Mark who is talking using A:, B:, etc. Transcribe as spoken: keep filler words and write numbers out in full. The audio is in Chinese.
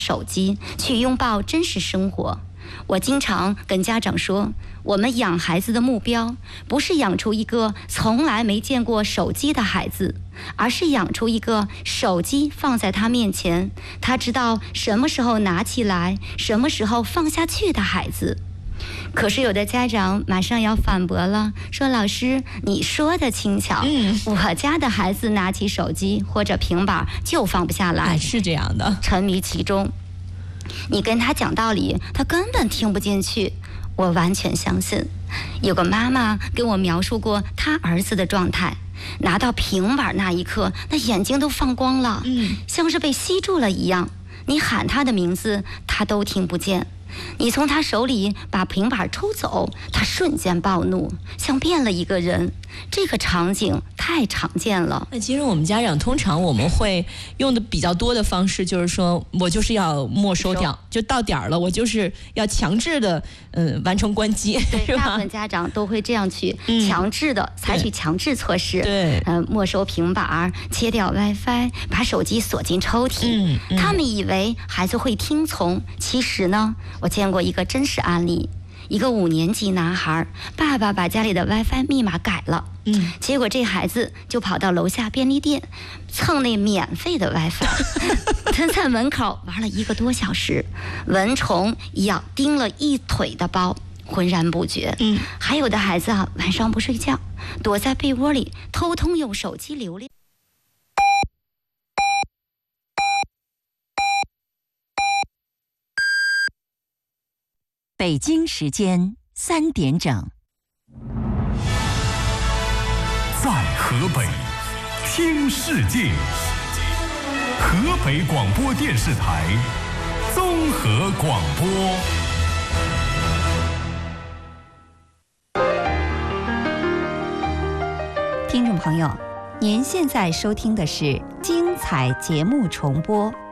A: 手机，去拥抱真实生活。我经常跟家长说，我们养孩子的目标不是养出一个从来没见过手机的孩子，而是养出一个手机放在他面前，他知道什么时候拿起来，什么时候放下去的孩子。可是有的家长马上要反驳了，说老师你说的轻巧，嗯，我家的孩子拿起手机或者平板就放不下来，
B: 哎，是这样的，
A: 沉迷其中。你跟他讲道理，他根本听不进去。我完全相信。有个妈妈跟我描述过她儿子的状态，拿到平板那一刻，那眼睛都放光了，嗯，像是被吸住了一样。你喊他的名字，他都听不见。你从他手里把平板抽走，他瞬间暴怒，像变了一个人。这个场景太常见了。
B: 那其实我们家长通常我们会用的比较多的方式，就是说我就是要没收掉，就到点儿了，我就是要强制的嗯、呃、完成关机，
A: 对，大部分家长都会这样去强制的、嗯、采取强制措施，
B: 对，
A: 嗯、呃，没收平板，切掉 WiFi， 把手机锁进抽屉。嗯嗯、他们以为孩子会听从，其实呢，我见过一个真实案例。一个五年级男孩，爸爸把家里的 WiFi 密码改了，嗯，结果这孩子就跑到楼下便利店蹭那免费的 WiFi， 他在门口玩了一个多小时，蚊虫咬叮了一腿的包，浑然不觉。嗯，还有的孩子啊，晚上不睡觉，躲在被窝里偷偷用手机流量。
C: 北京时间三点整，
D: 在河北听世界，河北广播电视台综合广播。
C: 听众朋友，您现在收听的是精彩节目重播。